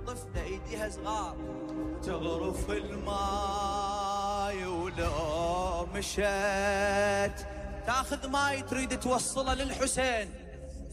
طفلة ايديها صغار تغرف الماي، ولو مشت تاخذ ماي تريد توصله للحسين.